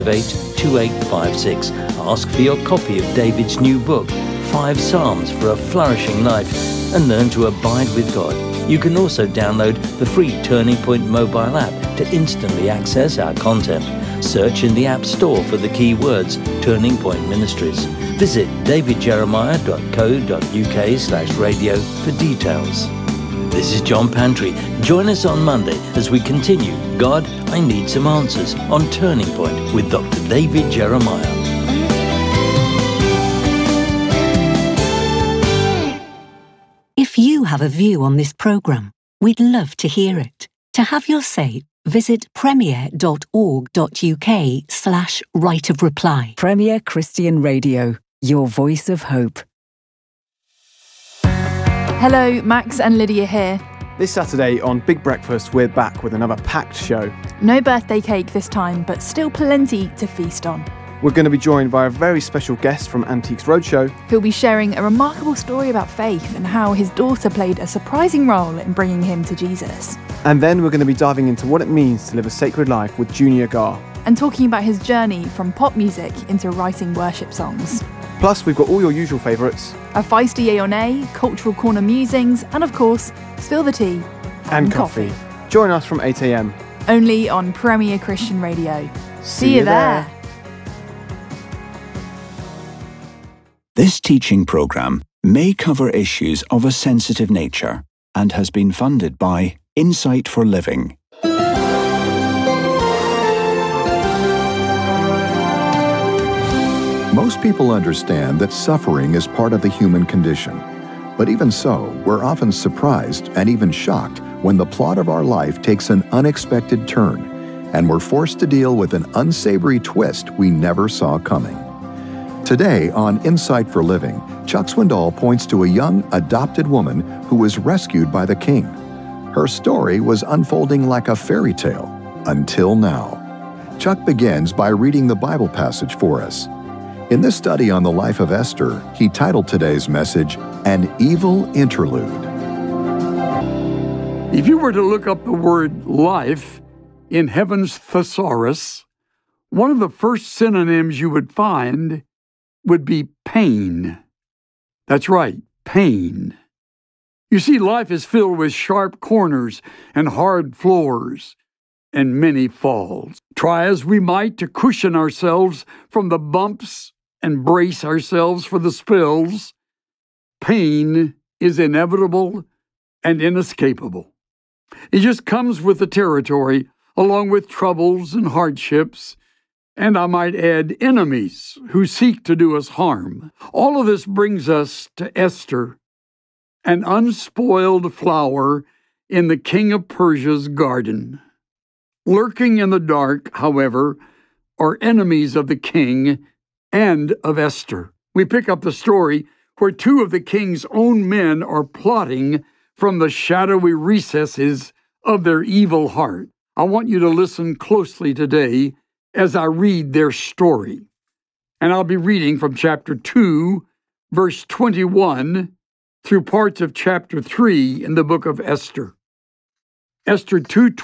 2856. Ask for your copy of David's new book, 5 Psalms for a Flourishing Life, and learn to abide with God. You can also download the free Turning Point mobile app to instantly access our content. Search in the App Store for the keywords Turning Point Ministries. Visit davidjeremiah.co.uk/radio for details. This is John Pantry. Join us on Monday as we continue God, I Need Some Answers on Turning Point with Dr. David Jeremiah. If you have a view on this programme, we'd love to hear it. To have your say, visit premier.org.uk/right of reply. Premier Christian Radio, your voice of hope. Hello, Max and Lydia here. This Saturday on Big Breakfast, we're back with another packed show. No birthday cake this time, but still plenty to feast on. We're going to be joined by a very special guest from Antiques Roadshow, who'll be sharing a remarkable story about faith and how his daughter played a surprising role in bringing him to Jesus. And then we're going to be diving into what it means to live a sacred life with Junior Gar. And talking about his journey from pop music into writing worship songs. Plus, we've got all your usual favourites. A feisty yay or nay, cultural corner musings, and of course, spill the tea. And coffee. Join us from 8 a.m. Only on Premier Christian Radio. See you there. This teaching programme may cover issues of a sensitive nature and has been funded by Insight for Living. Most people understand that suffering is part of the human condition. But even so, we're often surprised and even shocked when the plot of our life takes an unexpected turn and we're forced to deal with an unsavory twist we never saw coming. Today on Insight for Living, Chuck Swindoll points to a young adopted woman who was rescued by the king. Her story was unfolding like a fairy tale until now. Chuck begins by reading the Bible passage for us. In this study on the life of Esther, he titled today's message, An Evil Interlude. If you were to look up the word life in Heaven's thesaurus, one of the first synonyms you would find would be pain. That's right, pain. You see, life is filled with sharp corners and hard floors and many falls. Try as we might to cushion ourselves from the bumps and brace ourselves for the spills, pain is inevitable and inescapable. It just comes with the territory, along with troubles and hardships, and I might add enemies who seek to do us harm. All of this brings us to Esther, an unspoiled flower in the king of Persia's garden. Lurking in the dark, however, are enemies of the king and of Esther. We pick up the story where 2 of the king's own men are plotting from the shadowy recesses of their evil heart. I want you to listen closely today as I read their story. And I'll be reading from chapter 2, verse 21, through parts of chapter 3 in the book of Esther. Esther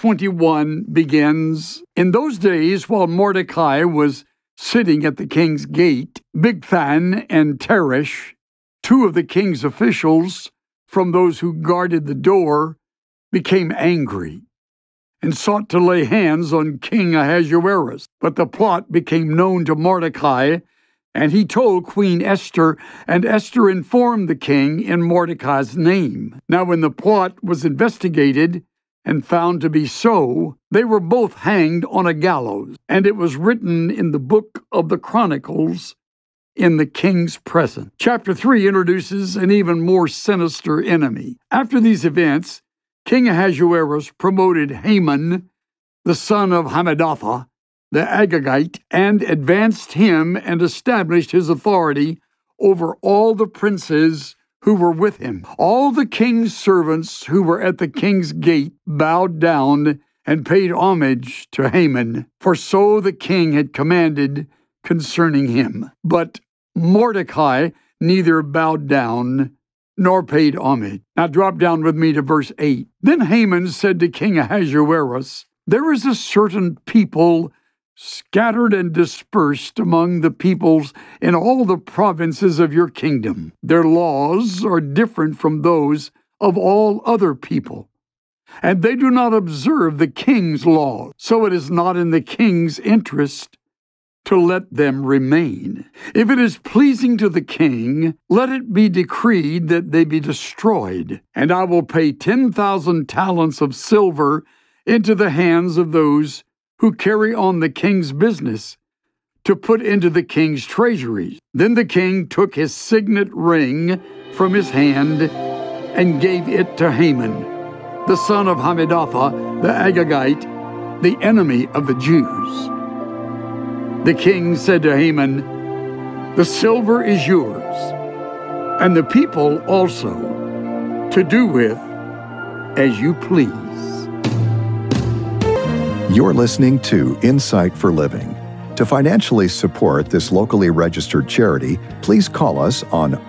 2:21 begins, In those days, while Mordecai was sitting at the king's gate, Bigthan and Teresh, 2 of the king's officials from those who guarded the door, became angry and sought to lay hands on King Ahasuerus. But the plot became known to Mordecai, and he told Queen Esther, and Esther informed the king in Mordecai's name. Now when the plot was investigated and found to be so, they were both hanged on a gallows, and it was written in the book of the Chronicles in the king's presence. Chapter 3 introduces an even more sinister enemy. After these events, King Ahasuerus promoted Haman, the son of Hammedatha, the Agagite, and advanced him and established his authority over all the princes who were with him. All the king's servants who were at the king's gate bowed down and paid homage to Haman, for so the king had commanded concerning him. But Mordecai neither bowed down nor paid homage. Now drop down with me to verse 8. Then Haman said to King Ahasuerus, There is a certain people scattered and dispersed among the peoples in all the provinces of your kingdom. Their laws are different from those of all other people, and they do not observe the king's laws. So it is not in the king's interest to let them remain. If it is pleasing to the king, let it be decreed that they be destroyed, and I will pay 10,000 talents of silver into the hands of those who carry on the king's business, to put into the king's treasuries. Then the king took his signet ring from his hand and gave it to Haman, the son of Hammedatha, the Agagite, the enemy of the Jews. The king said to Haman, "The silver is yours, and the people also, to do with as you please." You're listening to Insight for Living. To financially support this locally registered charity, please call us on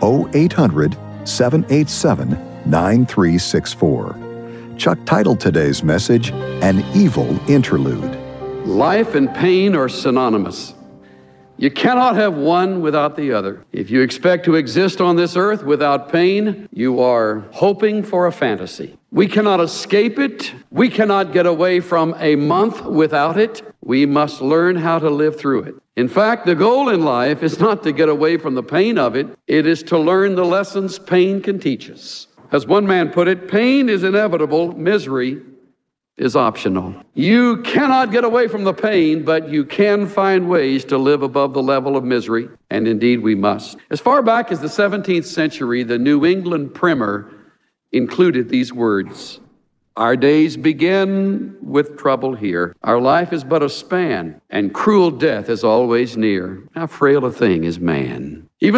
0800-787-9364. Chuck titled today's message, An Evil Interlude. Life and pain are synonymous. You cannot have one without the other. If you expect to exist on this earth without pain, you are hoping for a fantasy. We cannot escape it. We cannot get away from a month without it. We must learn how to live through it. In fact, the goal in life is not to get away from the pain of it. It is to learn the lessons pain can teach us. As one man put it, pain is inevitable, misery is optional. You cannot get away from the pain, but you can find ways to live above the level of misery, and indeed we must. As far back as the 17th century, the New England Primer included these words: "Our days begin with trouble here. Our life is but a span, and cruel death is always near. How frail a thing is man." Even